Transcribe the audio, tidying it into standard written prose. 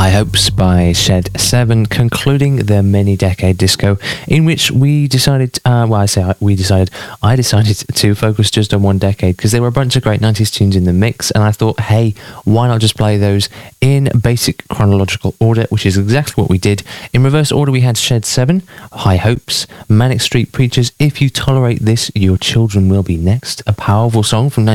High Hopes by Shed 7, concluding their many-decade disco, in which we decided, I decided to focus just on one decade, because there were a bunch of great 90s tunes in the mix, and I thought, hey, why not just play those in basic chronological order, which is exactly what we did. In reverse order, we had Shed 7, High Hopes, Manic Street Preachers, If You Tolerate This, Your Children Will Be Next, a powerful song from